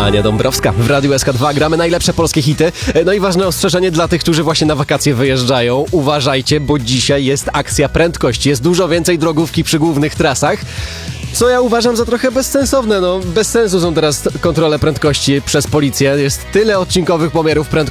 Ania Dąbrowska. W Radiu SK2 gramy najlepsze polskie hity. No i ważne ostrzeżenie dla tych, którzy właśnie na wakacje wyjeżdżają. Uważajcie, bo dzisiaj jest akcja prędkość. Jest dużo więcej drogówki przy głównych trasach. Co ja uważam za trochę bezsensowne. Bez sensu są teraz kontrole prędkości przez policję. Jest tyle odcinkowych pomiarów prędkości.